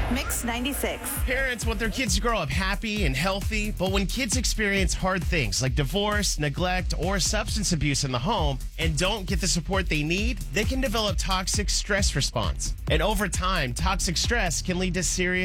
Mix 96. Parents want their kids to grow up happy and healthy, but when kids experience hard things like divorce, neglect, or substance abuse in the home and don't get the support they need, they can develop toxic stress response. And over time, toxic stress can lead to serious